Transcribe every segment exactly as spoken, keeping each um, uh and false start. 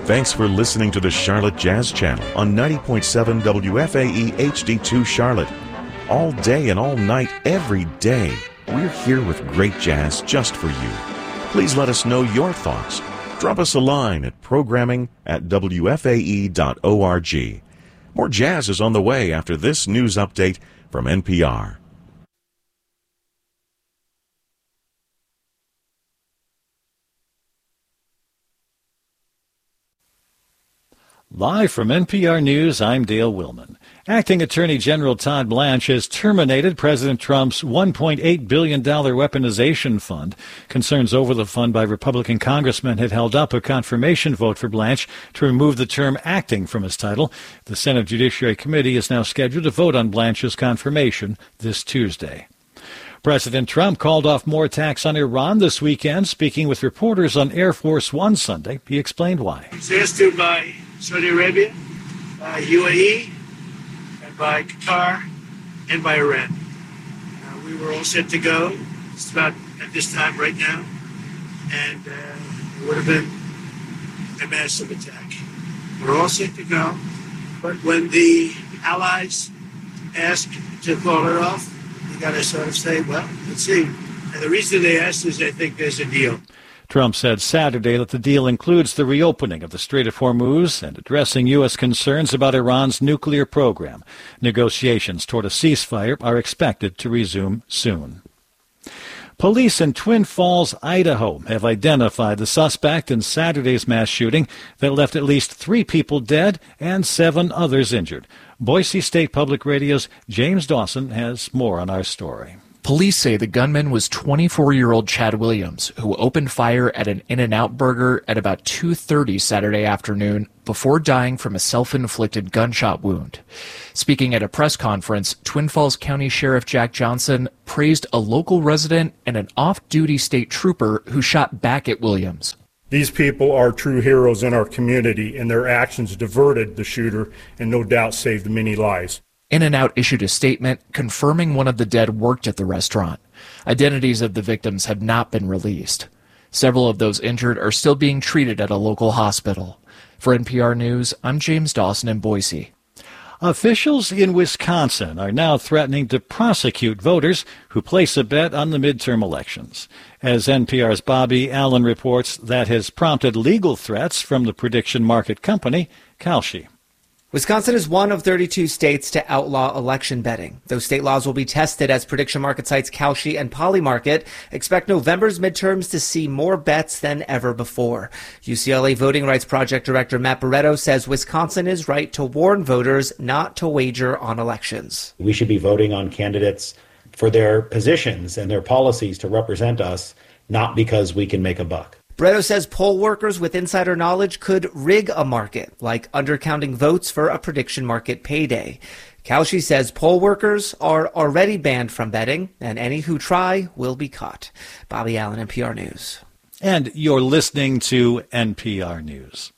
Thanks for listening to the Charlotte Jazz Channel on ninety point seven W F A E H D two Charlotte. All day and all night, every day, we're here with great jazz just for you. Please let us know your thoughts. Drop us a line at programming at W F A E dot org. More jazz is on the way after this news update from N P R. Live from N P R News, I'm Dale Willman. Acting Attorney General Todd Blanche has terminated President Trump's one point eight billion dollars weaponization fund. Concerns over the fund by Republican congressmen had held up a confirmation vote for Blanche to remove the term acting from his title. The Senate Judiciary Committee is now scheduled to vote on Blanche's confirmation this Tuesday. President Trump called off more attacks on Iran this weekend. Speaking with reporters on Air Force One Sunday, he explained why. He's asked to by Saudi Arabia, by U A E, and by Qatar, and by Iran. Uh, we were all set to go. It's about at this time right now, and uh, it would have been a massive attack. We're all set to go, but when the allies ask to call it off, you got to sort of say, well, let's see. And the reason they asked is I think there's a deal. Trump said Saturday that the deal includes the reopening of the Strait of Hormuz and addressing U S concerns about Iran's nuclear program. Negotiations toward a ceasefire are expected to resume soon. Police in Twin Falls, Idaho, have identified the suspect in Saturday's mass shooting that left at least three people dead and seven others injured. Boise State Public Radio's James Dawson has more on our story. Police say the gunman was twenty-four-year-old Chad Williams, who opened fire at an In-N-Out Burger at about two thirty Saturday afternoon before dying from a self-inflicted gunshot wound. Speaking at a press conference, Twin Falls County Sheriff Jack Johnson praised a local resident and an off-duty state trooper who shot back at Williams. These people are true heroes in our community, and their actions diverted the shooter and no doubt saved many lives. In-N-Out issued a statement confirming one of the dead worked at the restaurant. Identities of the victims have not been released. Several of those injured are still being treated at a local hospital. For N P R News, I'm James Dawson in Boise. Officials in Wisconsin are now threatening to prosecute voters who place a bet on the midterm elections. As N P R's Bobby Allen reports, that has prompted legal threats from the prediction market company, Kalshi. Wisconsin is one of thirty-two states to outlaw election betting. Those state laws will be tested as prediction market sites Kalshi and Polymarket expect November's midterms to see more bets than ever before. U C L A Voting Rights Project Director Matt Barreto says Wisconsin is right to warn voters not to wager on elections. We should be voting on candidates for their positions and their policies to represent us, not because we can make a buck. Barreto says poll workers with insider knowledge could rig a market, like undercounting votes for a prediction market payday. Kalshi says poll workers are already banned from betting, and any who try will be caught. Bobby Allen, N P R News. And you're listening to N P R News.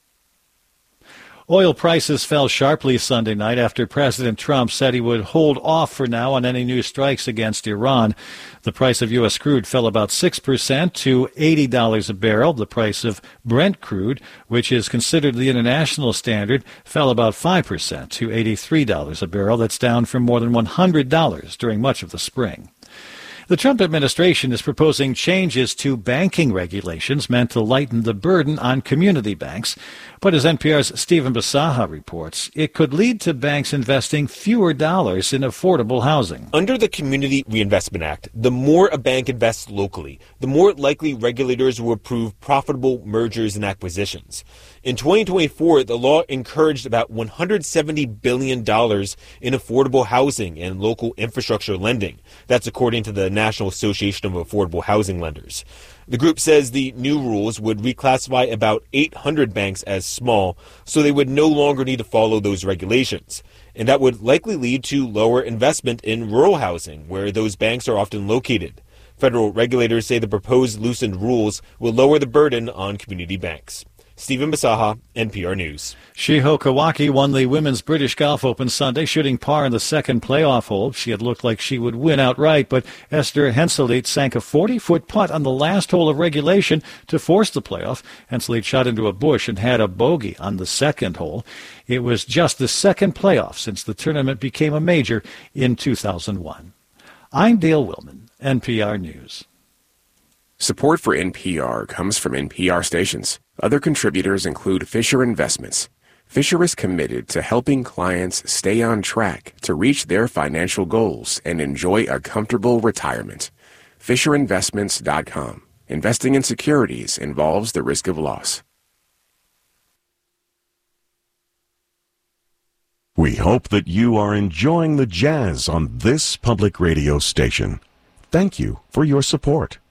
Oil prices fell sharply Sunday night after President Trump said he would hold off for now on any new strikes against Iran. The price of U S crude fell about six percent to eighty dollars a barrel. The price of Brent crude, which is considered the international standard, fell about five percent to eighty-three dollars a barrel. That's down from more than one hundred dollars during much of the spring. The Trump administration is proposing changes to banking regulations meant to lighten the burden on community banks. But as N P R's Stephen Basaha reports, it could lead to banks investing fewer dollars in affordable housing. Under the Community Reinvestment Act, the more a bank invests locally, the more likely regulators will approve profitable mergers and acquisitions. In twenty twenty-four, the law encouraged about one hundred seventy billion dollars in affordable housing and local infrastructure lending. That's according to the National Association of Affordable Housing Lenders. The group says the new rules would reclassify about eight hundred banks as small, so they would no longer need to follow those regulations. And that would likely lead to lower investment in rural housing, where those banks are often located. Federal regulators say the proposed loosened rules will lower the burden on community banks. Stephen Basaha, N P R News. Shiho Kawaki won the Women's British Golf Open Sunday, shooting par in the second playoff hole. She had looked like she would win outright, but Esther Henseleit sank a forty-foot putt on the last hole of regulation to force the playoff. Henseleit shot into a bush and had a bogey on the second hole. It was just the second playoff since the tournament became a major in two thousand one. I'm Dale Willman, N P R News. Support for N P R comes from N P R stations. Other contributors include Fisher Investments. Fisher is committed to helping clients stay on track to reach their financial goals and enjoy a comfortable retirement. Fisher Investments dot com. Investing in securities involves the risk of loss. We hope that you are enjoying the jazz on this public radio station. Thank you for your support.